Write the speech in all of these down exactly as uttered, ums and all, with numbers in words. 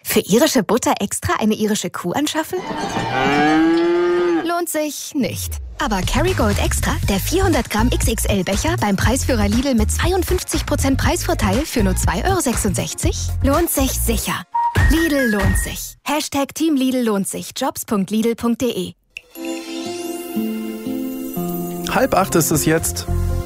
Für irische Butter extra eine irische Kuh anschaffen? Lohnt sich nicht. Aber Kerrygold Extra, der vierhundert Gramm X X L-Becher beim Preisführer Lidl mit zweiundfünfzig Prozent Preisvorteil für nur zwei Euro sechsundsechzig, lohnt sich sicher. Lidl lohnt sich. Hashtag Team Lidl lohnt sich. jobs punkt lidl punkt de. Halb acht ist es jetzt.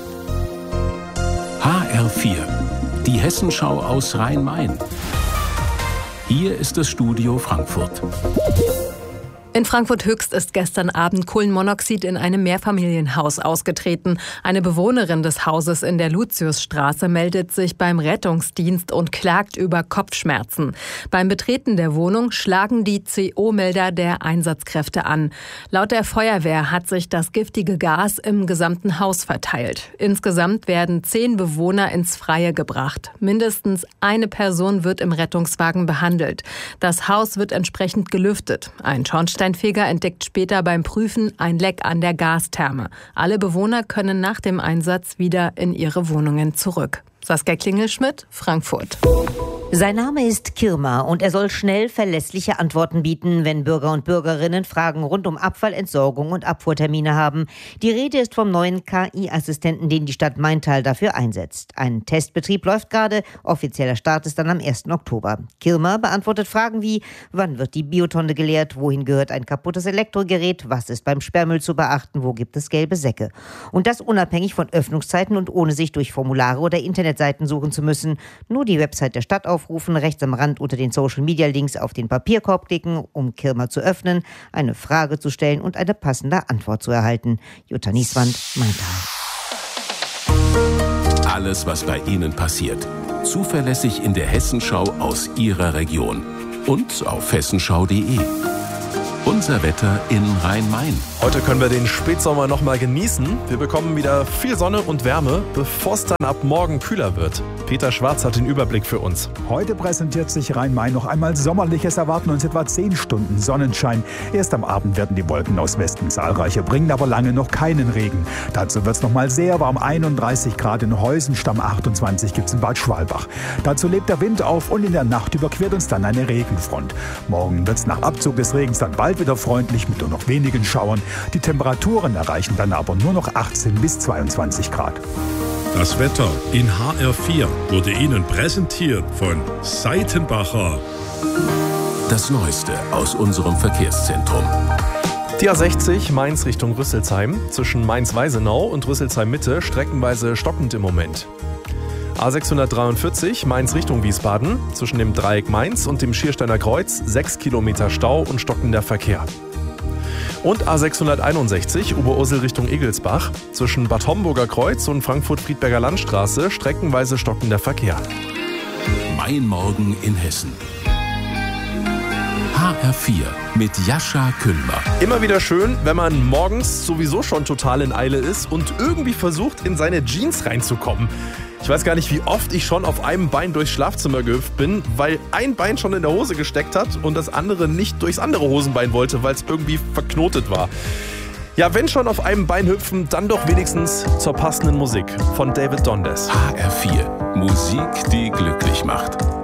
H R vier, die Hessenschau aus Rhein-Main. Hier ist das Studio Frankfurt. In Frankfurt-Höchst ist gestern Abend Kohlenmonoxid in einem Mehrfamilienhaus ausgetreten. Eine Bewohnerin des Hauses in der Luciusstraße meldet sich beim Rettungsdienst und klagt über Kopfschmerzen. Beim Betreten der Wohnung schlagen die C O-Melder der Einsatzkräfte an. Laut der Feuerwehr hat sich das giftige Gas im gesamten Haus verteilt. Insgesamt werden zehn Bewohner ins Freie gebracht. Mindestens eine Person wird im Rettungswagen behandelt. Das Haus wird entsprechend gelüftet. Ein Schornstein Schornsteinfeger entdeckt später beim Prüfen ein Leck an der Gastherme. Alle Bewohner können nach dem Einsatz wieder in ihre Wohnungen zurück. Saskia Klingelschmidt, Frankfurt. Sein Name ist Kirma und er soll schnell verlässliche Antworten bieten, wenn Bürger und Bürgerinnen Fragen rund um Abfall, Entsorgung und Abfuhrtermine haben. Die Rede ist vom neuen K I-Assistenten, den die Stadt Maintal dafür einsetzt. Ein Testbetrieb läuft gerade, offizieller Start ist dann am ersten Oktober. Kirma beantwortet Fragen wie, wann wird die Biotonne geleert, wohin gehört ein kaputtes Elektrogerät, was ist beim Sperrmüll zu beachten, wo gibt es gelbe Säcke. Und das unabhängig von Öffnungszeiten und ohne sich durch Formulare oder Internetseiten suchen zu müssen. Nur die Website der Stadt aufrufen, rechts am Rand unter den Social-Media-Links auf den Papierkorb klicken, um Kirma zu öffnen, eine Frage zu stellen und eine passende Antwort zu erhalten. Jutta Nieswand, Maintal. Alles, was bei Ihnen passiert. Zuverlässig in der Hessenschau aus Ihrer Region. Und auf hessenschau punkt de. Unser Wetter in Rhein-Main. Heute können wir den Spätsommer noch mal genießen. Wir bekommen wieder viel Sonne und Wärme, bevor es dann ab morgen kühler wird. Peter Schwarz hat den Überblick für uns. Heute präsentiert sich Rhein-Main noch einmal sommerliches. Erwarten uns etwa zehn Stunden Sonnenschein. Erst am Abend werden die Wolken aus Westen zahlreicher, bringen aber lange noch keinen Regen. Dazu wird es noch mal sehr warm. einunddreißig Grad in Heusenstamm, achtundzwanzig gibt es in Bad Schwalbach. Dazu lebt der Wind auf und in der Nacht überquert uns dann eine Regenfront. Morgen wird es nach Abzug des Regens dann bald wieder freundlich mit nur noch wenigen Schauern. Die Temperaturen erreichen dann aber nur noch achtzehn bis zweiundzwanzig Grad. Das Wetter in H R vier wurde Ihnen präsentiert von Seitenbacher. Das Neueste aus unserem Verkehrszentrum. Die A sechzig Mainz Richtung Rüsselsheim. Zwischen Mainz-Weisenau und Rüsselsheim-Mitte streckenweise stockend im Moment. A sechshundertdreiundvierzig Mainz Richtung Wiesbaden. Zwischen dem Dreieck Mainz und dem Schiersteiner Kreuz sechs Kilometer Stau und stockender Verkehr. Und A sechshunderteinundsechzig Oberursel Richtung Egelsbach. Zwischen Bad Homburger Kreuz und Frankfurt-Friedberger Landstraße streckenweise stockender Verkehr. Mein Morgen in Hessen. H R vier mit Jascha Kühlmer. Immer wieder schön, wenn man morgens sowieso schon total in Eile ist und irgendwie versucht, in seine Jeans reinzukommen. Ich weiß gar nicht, wie oft ich schon auf einem Bein durchs Schlafzimmer gehüpft bin, weil ein Bein schon in der Hose gesteckt hat und das andere nicht durchs andere Hosenbein wollte, weil es irgendwie verknotet war. Ja, wenn schon auf einem Bein hüpfen, dann doch wenigstens zur passenden Musik von David Dondes. H R vier, Musik, die glücklich macht.